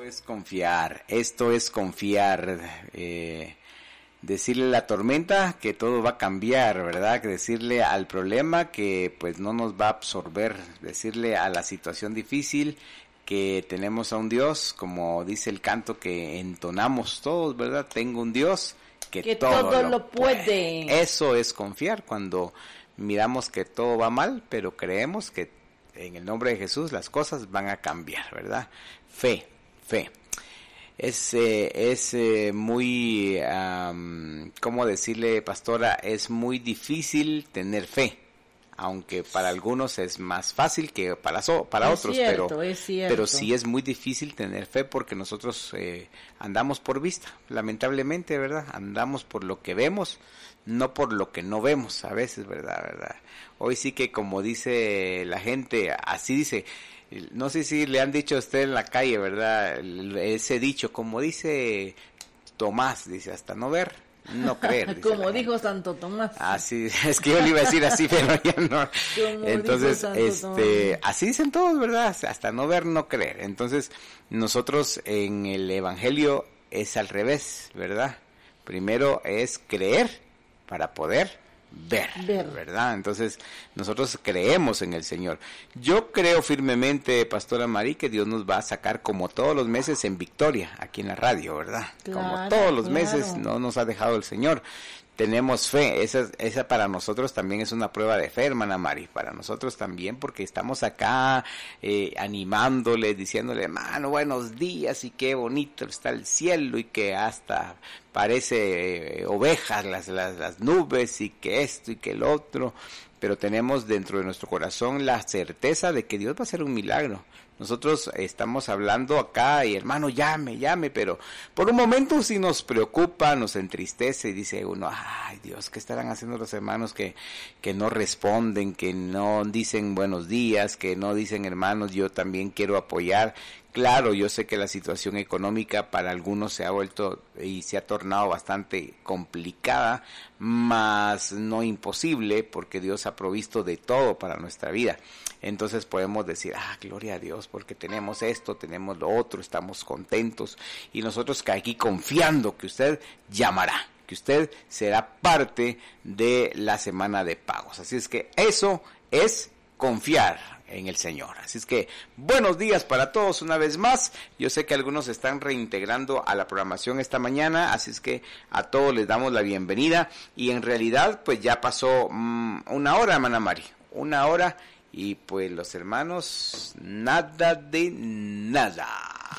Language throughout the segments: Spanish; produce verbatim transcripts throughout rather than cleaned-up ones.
es confiar, esto es confiar, eh, decirle a la tormenta que todo va a cambiar, ¿verdad? Que decirle al problema que pues no nos va a absorber, decirle a la situación difícil que tenemos a un Dios, como dice el canto que entonamos todos, ¿verdad? Tengo un Dios que, que todo, todo lo, lo puede. puede. Eso es confiar, cuando miramos que todo va mal, pero creemos que en el nombre de Jesús las cosas van a cambiar, ¿verdad? Fe, fe. Es, eh, es eh, muy, um, ¿cómo decirle, pastora? Es muy difícil tener fe, aunque para algunos es más fácil que para so, para es otros, cierto, pero es cierto. pero sí es muy difícil tener fe porque nosotros eh, andamos por vista, lamentablemente, ¿verdad? Andamos por lo que vemos, no por lo que no vemos a veces, ¿verdad? ¿verdad? Hoy sí que, como dice la gente, así dice, no sé si le han dicho a usted en la calle, ¿verdad? Ese dicho, como dice Tomás, dice, hasta no ver, no creer. Como dijo Santo Tomás. Así, es que yo le iba a decir así, pero ya no. Como entonces, este, Tomás. Así dicen todos, ¿verdad? Hasta no ver, no creer. Entonces, nosotros en el Evangelio es al revés, ¿verdad? Primero es creer para poder Ver, ver, ¿verdad? Entonces, nosotros creemos en el Señor. Yo creo firmemente, Pastora Mari, que Dios nos va a sacar como todos los meses en victoria, aquí en la radio, ¿verdad? Claro, como todos los claro. meses no nos ha dejado el Señor. Tenemos fe, esa, esa para nosotros también es una prueba de fe, hermana Mari, para nosotros también, porque estamos acá eh, animándole, diciéndole, hermano, buenos días, y qué bonito está el cielo, y que hasta parece eh, ovejas las, las, las nubes, y que esto y que el otro, pero tenemos dentro de nuestro corazón la certeza de que Dios va a hacer un milagro. Nosotros estamos hablando acá y hermano, llame, llame, pero por un momento sí nos preocupa, nos entristece y dice uno, ay Dios, ¿qué estarán haciendo los hermanos que, que no responden, que no dicen buenos días, que no dicen hermanos, yo también quiero apoyar? Claro, yo sé que la situación económica para algunos se ha vuelto y se ha tornado bastante complicada, mas no imposible, porque Dios ha provisto de todo para nuestra vida. Entonces podemos decir, ah, gloria a Dios, porque tenemos esto, tenemos lo otro, estamos contentos, y nosotros que aquí confiando que usted llamará, que usted será parte de la semana de pagos. Así es que eso es confiar en el Señor. Así es que buenos días para todos una vez más. Yo sé que algunos se están reintegrando a la programación esta mañana, así es que a todos les damos la bienvenida, y en realidad pues ya pasó mmm, una hora, hermana Mari, una hora, y pues los hermanos nada de nada.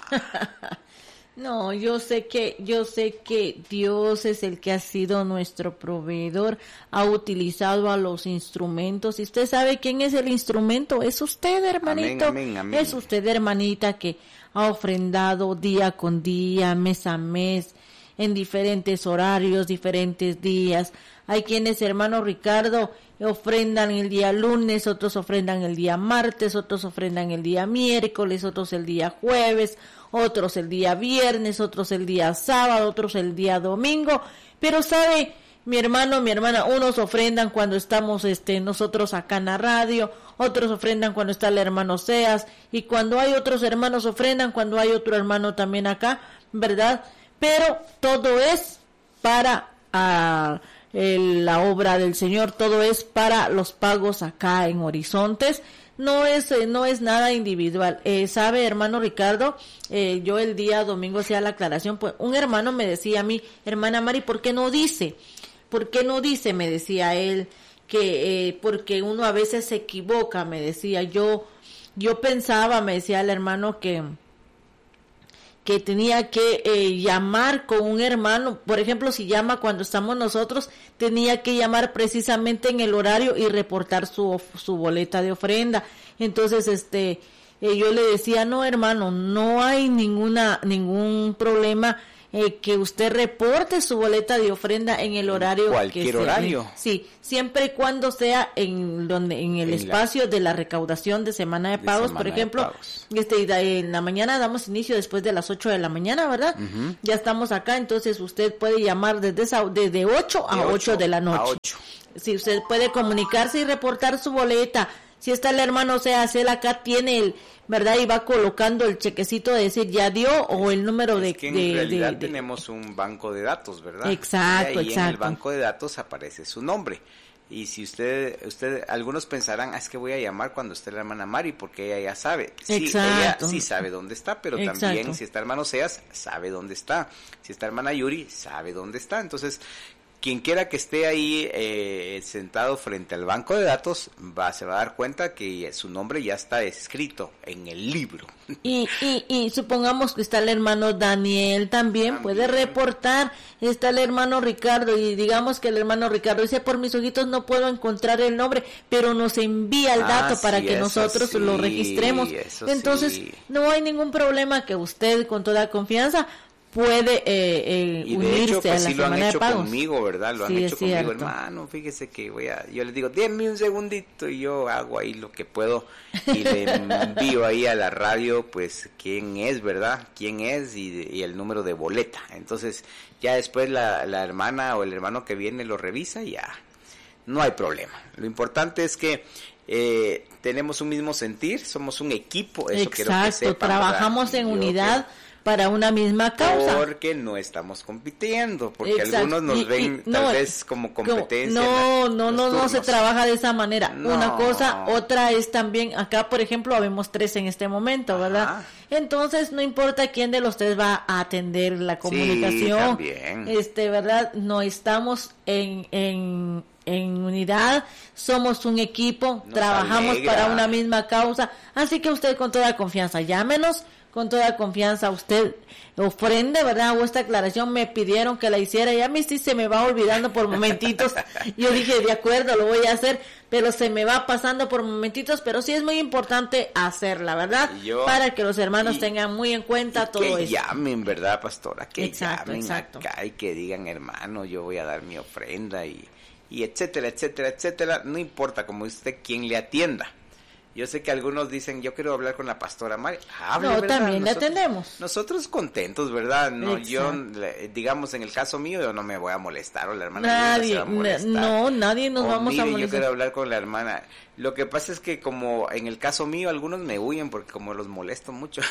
No, yo sé que, yo sé que Dios es el que ha sido nuestro proveedor, ha utilizado a los instrumentos, y usted sabe quién es el instrumento, es usted, hermanito, amén, amén, amén. Es usted, hermanita, que ha ofrendado día con día, mes a mes, en diferentes horarios, diferentes días. Hay quienes, hermano Ricardo, ofrendan el día lunes, otros ofrendan el día martes, otros ofrendan el día miércoles, otros el día jueves, otros el día viernes, otros el día sábado, otros el día domingo. Pero sabe, mi hermano, mi hermana, unos ofrendan cuando estamos este nosotros acá en la radio, otros ofrendan cuando está el hermano Seas, y cuando hay otros hermanos ofrendan cuando hay otro hermano también acá, ¿verdad? Pero todo es para uh, el, la obra del Señor, todo es para los pagos acá en Horizontes. No es eh, no es nada individual. Eh, sabe, hermano Ricardo, eh, yo el día domingo hacía la aclaración, pues un hermano me decía a mí, hermana Mari, ¿por qué no dice? ¿Por qué no dice? Me decía él, que eh, porque uno a veces se equivoca, me decía. Yo, yo pensaba, me decía el hermano, que que tenía que eh, llamar con un hermano, por ejemplo, si llama cuando estamos nosotros, tenía que llamar precisamente en el horario y reportar su su boleta de ofrenda. Entonces, este, eh, yo le decía, no, hermano, no hay ninguna ningún problema eh, que usted reporte su boleta de ofrenda en el horario, cualquier que sea, horario. Sí, siempre y cuando sea en donde en el en espacio la, de la recaudación de semana de, de pagos, semana por ejemplo, pagos. este en la mañana damos inicio después de las ocho de la mañana, ¿verdad? Uh-huh. Ya estamos acá, entonces usted puede llamar desde esa, desde ocho a ocho de la noche. ocho. Si usted puede comunicarse y reportar su boleta, Si está el hermano Oseas, él acá tiene el, ¿verdad? Y va colocando el chequecito de decir ya dio o el número es de... que en de, realidad de, de, tenemos un banco de datos, ¿verdad? Exacto, y exacto. en el banco de datos aparece su nombre. Y si usted, usted, algunos pensarán, ah, es que voy a llamar cuando esté la hermana Mari, porque ella ya sabe. Sí, Exacto. ella sí sabe dónde está, pero Exacto. también si está hermano Seas, sabe dónde está. Si está hermana Yuri, sabe dónde está. Entonces, quien quiera que esté ahí eh, sentado frente al banco de datos, va, se va a dar cuenta que su nombre ya está escrito en el libro. Y, y, y supongamos que está el hermano Daniel también, también, puede reportar, está el hermano Ricardo, y digamos que el hermano Ricardo dice, por mis ojitos no puedo encontrar el nombre, pero nos envía el dato ah, para sí, que nosotros sí, lo registremos. Entonces, sí. no hay ningún problema que usted con toda confianza puede eh, eh, y de unirse hecho, pues, a la sí lo han hecho de conmigo, ¿verdad? Lo sí, han hecho conmigo, cierto. hermano, fíjese que voy a, yo les digo, denme un segundito y yo hago ahí lo que puedo y le envío ahí a la radio, pues, quién es, ¿verdad? Quién es y, y el número de boleta. Entonces, ya después la, la hermana o el hermano que viene lo revisa y ya, no hay problema. Lo importante es que eh, tenemos un mismo sentir, somos un equipo, eso Exacto, quiero que sepan, trabajamos ¿verdad? en Yo unidad. Que, para una misma causa. Porque no estamos compitiendo, porque Exacto. algunos nos y, ven y, tal no, vez como competencia. No, no, no, no se trabaja de esa manera. No. Una cosa, otra es también, acá por ejemplo, habemos tres en este momento, Ajá. ¿verdad? Entonces, no importa quién de los tres va a atender la comunicación. Sí, también. Este, ¿verdad? No estamos en, en, en unidad, somos un equipo, Nos trabajamos alegra. para una misma causa, así que usted con toda confianza, llámenos, con toda confianza usted ofrende, ¿verdad? O esta aclaración me pidieron que la hiciera y a mí sí se me va olvidando por momentitos. Yo dije, de acuerdo, lo voy a hacer, pero se me va pasando por momentitos, pero sí es muy importante hacerla, ¿verdad? Yo, Para que los hermanos y, tengan muy en cuenta todo que eso. Que llamen, ¿verdad, pastora? Que exacto, llamen exacto. acá y que digan, hermano, yo voy a dar mi ofrenda y, y etcétera, etcétera, etcétera. No importa, como usted, quién le atienda. Yo sé que algunos dicen, yo quiero hablar con la pastora Mari. Hable, no, ¿verdad? también nosotros, le atendemos. Nosotros contentos, ¿verdad? No, Exacto. yo, digamos, en el caso mío, yo no me voy a molestar, o la hermana nadie, se va a molestar. No, nadie nos o, vamos mire, a molestar. yo quiero hablar con la hermana. Lo que pasa es que como en el caso mío, algunos me huyen porque como los molesto mucho.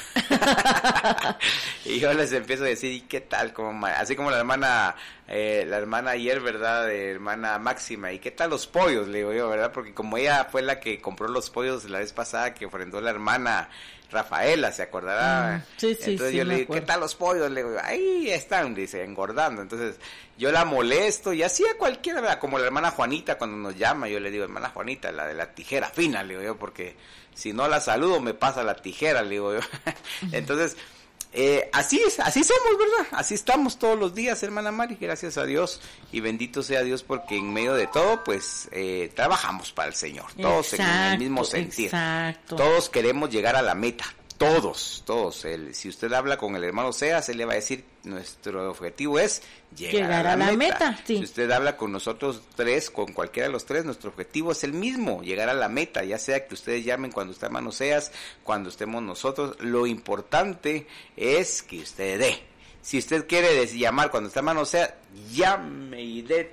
Y yo les empiezo a decir, ¿y qué tal? Como, así como la hermana, eh, la hermana ayer, ¿verdad? De hermana Máxima, ¿y qué tal los pollos? Le digo yo, ¿verdad? Porque como ella fue la que compró los pollos la vez pasada que ofrendó la hermana Rafaela, ¿se acordará? Mm, sí, sí, Entonces sí, yo le digo, ¿qué tal los pollos? Le digo, ahí están, dice, engordando. Entonces yo la molesto y así a cualquiera, ¿verdad? Como la hermana Juanita cuando nos llama, yo le digo, hermana Juanita, la de la tijera fina, le digo yo, porque si no la saludo me pasa la tijera, le digo yo. Entonces, eh, así es, así somos, ¿verdad? Así estamos todos los días, hermana Mari, gracias a Dios, y bendito sea Dios porque en medio de todo, pues, eh, trabajamos para el Señor, todos exacto, en el mismo sentir, exacto. Todos queremos llegar a la meta, todos, todos, el, si usted habla con el hermano Seas, él le va a decir, nuestro objetivo es llegar, llegar a la, a la meta, meta sí. Si usted habla con nosotros tres, con cualquiera de los tres, nuestro objetivo es el mismo, llegar a la meta, ya sea que ustedes llamen cuando usted hermano Seas, cuando estemos nosotros, lo importante es que usted dé, si usted quiere llamar cuando está hermano Seas, llame y dé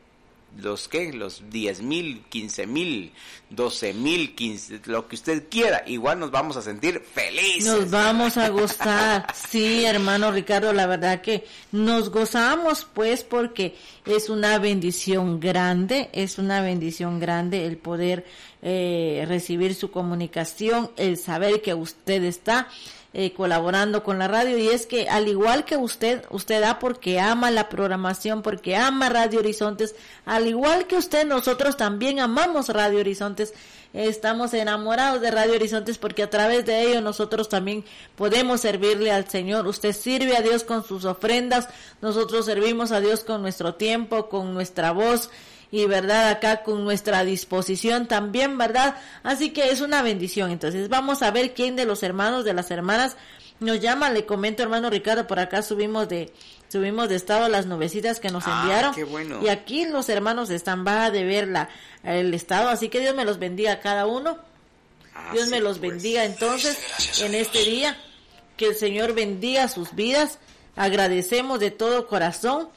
los que, los diez mil, quince mil, doce mil, quince, lo que usted quiera, igual nos vamos a sentir felices. Nos vamos a gozar, sí, hermano Ricardo, la verdad que nos gozamos pues porque es una bendición grande, es una bendición grande el poder eh, recibir su comunicación, el saber que usted está Eh, colaborando con la radio, y es que al igual que usted, usted da porque ama la programación, porque ama Radio Horizontes, al igual que usted, nosotros también amamos Radio Horizontes, eh, estamos enamorados de Radio Horizontes porque a través de ello nosotros también podemos servirle al Señor. Usted sirve a Dios con sus ofrendas, nosotros servimos a Dios con nuestro tiempo, con nuestra voz, y verdad acá con nuestra disposición también, verdad, así que es una bendición. Entonces vamos a ver quién de los hermanos, de las hermanas nos llama. Le comento, hermano Ricardo, por acá subimos de subimos de estado las nubecitas que nos ah, enviaron, qué bueno. Y aquí los hermanos están, va de ver la, el estado, así que Dios me los bendiga a cada uno, ah, Dios sí, me los pues. bendiga entonces en este día, que el Señor bendiga sus vidas, agradecemos de todo corazón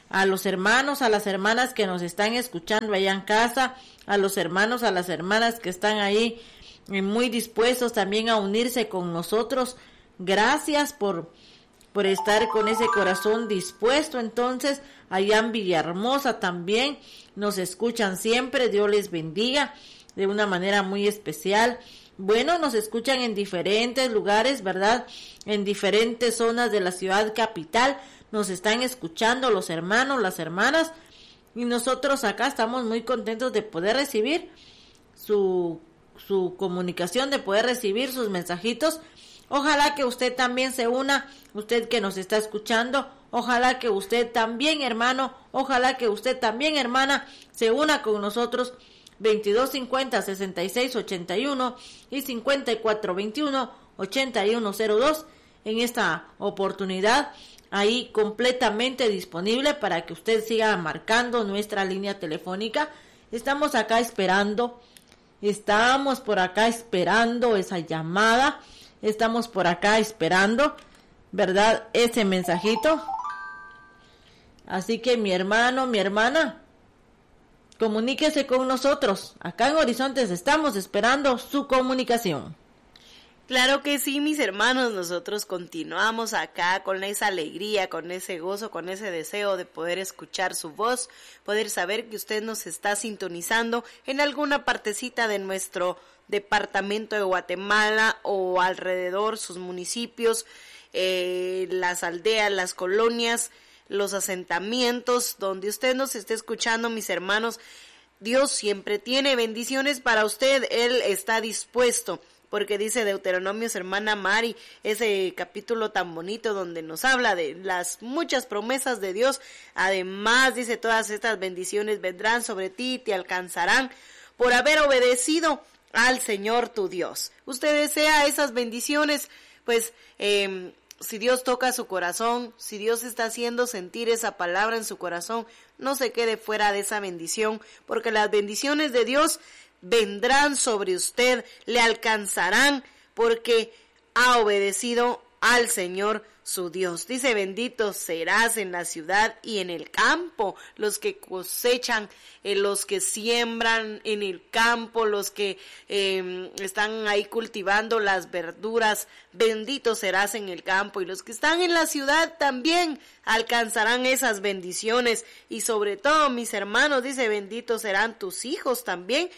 a los hermanos, a las hermanas que nos están escuchando allá en casa, a los hermanos, a las hermanas que están ahí eh, muy dispuestos también a unirse con nosotros. Gracias por, por estar con ese corazón dispuesto. Entonces, allá en Villahermosa también nos escuchan siempre. Dios les bendiga de una manera muy especial. Bueno, nos escuchan en diferentes lugares, ¿verdad? En diferentes zonas de la ciudad capital. Nos están escuchando los hermanos, las hermanas, y nosotros acá estamos muy contentos de poder recibir su, su comunicación, de poder recibir sus mensajitos. Ojalá que usted también se una, usted que nos está escuchando, ojalá que usted también, hermano, ojalá que usted también, hermana, se una con nosotros. Veintidós cincuenta, sesenta y seis ochenta y uno y cincuenta y cuatro veintiuno, ochenta y uno cero dos en esta oportunidad. Ahí completamente disponible para que usted siga marcando nuestra línea telefónica. Estamos acá esperando, estamos por acá esperando esa llamada, estamos por acá esperando, ¿verdad? Ese mensajito. Así que mi hermano, mi hermana, comuníquese con nosotros. Acá en Horizontes estamos esperando su comunicación. Claro que sí, mis hermanos, nosotros continuamos acá con esa alegría, con ese gozo, con ese deseo de poder escuchar su voz, poder saber que usted nos está sintonizando en alguna partecita de nuestro departamento de Guatemala o alrededor, sus municipios, eh, las aldeas, las colonias, los asentamientos, donde usted nos esté escuchando, mis hermanos. Dios siempre tiene bendiciones para usted, Él está dispuesto. Porque dice Deuteronomios, hermana Mari, ese capítulo tan bonito donde nos habla de las muchas promesas de Dios. Además, dice, todas estas bendiciones vendrán sobre ti y te alcanzarán por haber obedecido al Señor tu Dios. Usted desea esas bendiciones, pues eh, si Dios toca su corazón, si Dios está haciendo sentir esa palabra en su corazón, no se quede fuera de esa bendición, porque las bendiciones de Dios vendrán sobre usted, le alcanzarán, porque ha obedecido al Señor su Dios. Dice, bendito serás en la ciudad y en el campo. Los que cosechan, eh, los que siembran en el campo, los que eh, están ahí cultivando las verduras, bendito serás en el campo. Y los que están en la ciudad también alcanzarán esas bendiciones. Y sobre todo, mis hermanos, dice, bendito serán tus hijos también.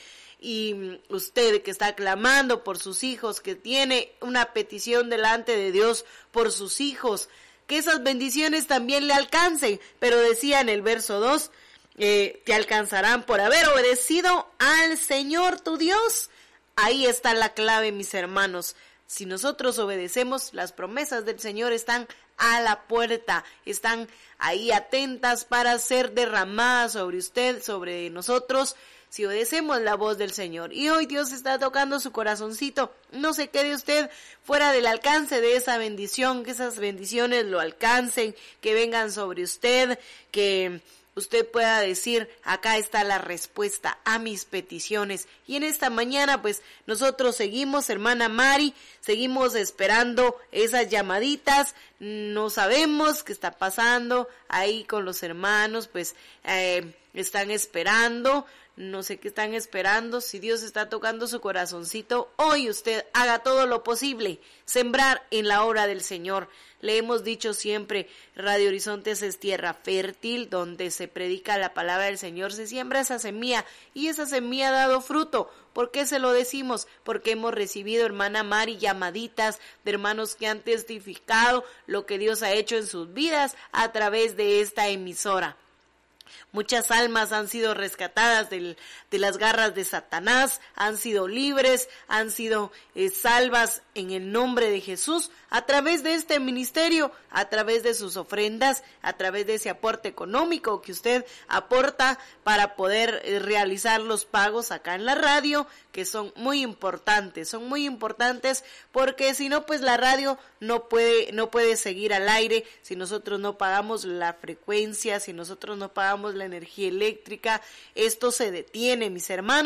Y usted que está clamando por sus hijos, que tiene una petición delante de Dios por sus hijos, que esas bendiciones también le alcancen. Pero decía en el verso dos, eh, te alcanzarán por haber obedecido al Señor tu Dios. Ahí está la clave, mis hermanos. Si nosotros obedecemos, las promesas del Señor están a la puerta, están ahí atentas para ser derramadas sobre usted, sobre nosotros, si obedecemos la voz del Señor. Y hoy Dios está tocando su corazoncito. No se quede usted fuera del alcance de esa bendición, que esas bendiciones lo alcancen, que vengan sobre usted, que usted pueda decir, acá está la respuesta a mis peticiones. Y en esta mañana, pues, nosotros seguimos, hermana Mari, seguimos esperando esas llamaditas. No sabemos qué está pasando ahí con los hermanos, pues, eh, están esperando. No sé qué están esperando. Si Dios está tocando su corazoncito, hoy usted haga todo lo posible, sembrar en la obra del Señor. Le hemos dicho siempre, Radio Horizontes es tierra fértil, donde se predica la palabra del Señor, se siembra esa semilla, y esa semilla ha dado fruto. ¿Por qué se lo decimos? Porque hemos recibido, hermana Mari, llamaditas de hermanos que han testificado lo que Dios ha hecho en sus vidas a través de esta emisora. Muchas almas han sido rescatadas del, de las garras de Satanás, han sido libres, han sido eh, salvas en el nombre de Jesús a través de este ministerio, a través de sus ofrendas, a través de ese aporte económico que usted aporta para poder eh, realizar los pagos acá en la radio, que son muy importantes, son muy importantes porque si no, pues la radio no puede, no puede seguir al aire si nosotros no pagamos la frecuencia, si nosotros no pagamos la energía eléctrica. Esto se detiene, mis hermanos.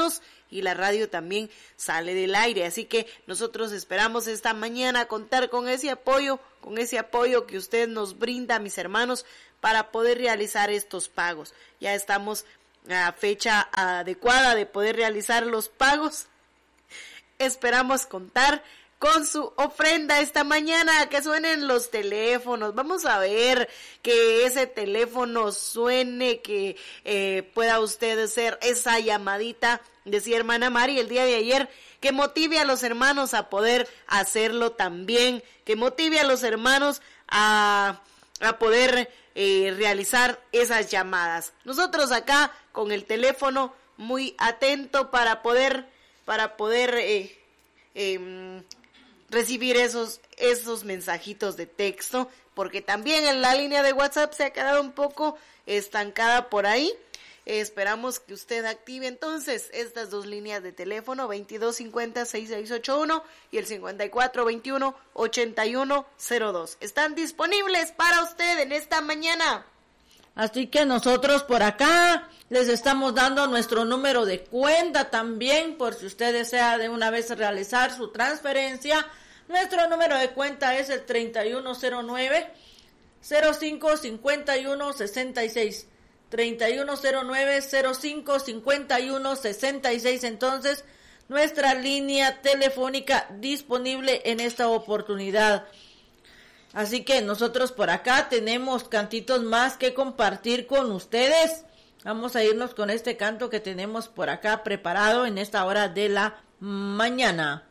y la radio también sale del aire. Así que nosotros esperamos esta mañana contar con ese apoyo, con ese apoyo que usted nos brinda, mis hermanos, para poder realizar estos pagos. Ya estamos a fecha adecuada de poder realizar los pagos. Esperamos contar con su ofrenda esta mañana, que suenen los teléfonos. Vamos a ver que ese teléfono suene, que eh, pueda usted hacer esa llamadita, decía hermana Mari el día de ayer, que motive a los hermanos a poder hacerlo también, que motive a los hermanos a, a poder eh, realizar esas llamadas. Nosotros acá con el teléfono muy atento para poder, para poder eh, eh, recibir esos, esos mensajitos de texto, porque también en la línea de WhatsApp se ha quedado un poco estancada por ahí. Eh, esperamos que usted active entonces estas dos líneas de teléfono, veintidós cincuenta, sesenta y seis ochenta y uno y el cincuenta y cuatro veintiuno, ochenta y uno cero dos. Están disponibles para usted en esta mañana. Así que nosotros por acá les estamos dando nuestro número de cuenta también, por si usted desea de una vez realizar su transferencia. Nuestro número de cuenta es el treinta y uno cero nueve, cero cinco cincuenta y uno sesenta y seis. treinta y uno cero nueve, cero cinco cincuenta y uno sesenta y seis. Entonces, nuestra línea telefónica disponible en esta oportunidad. Así que nosotros por acá tenemos cantitos más que compartir con ustedes. Vamos a irnos con este canto que tenemos por acá preparado en esta hora de la mañana.